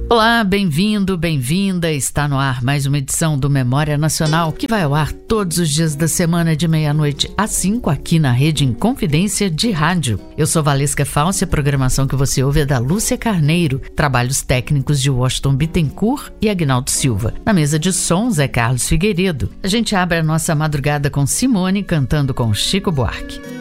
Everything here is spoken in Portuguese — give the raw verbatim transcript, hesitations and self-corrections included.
Olá, bem-vindo, bem-vinda. Está no ar mais uma edição do Memória Nacional, que vai ao ar todos os dias da semana de meia-noite às cinco aqui na Rede Inconfidência de Rádio. Eu sou Valesca Falsi, a programação que você ouve é da Lúcia Carneiro, trabalhos técnicos de Washington Bittencourt e Agnaldo Silva. Na mesa de sons é Carlos Figueiredo. A gente abre a nossa madrugada com Simone cantando com Chico Buarque.